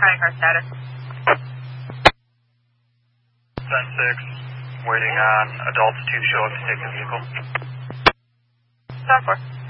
Trying car status. 10-6, waiting on adults to show up to take the vehicle. 7-4.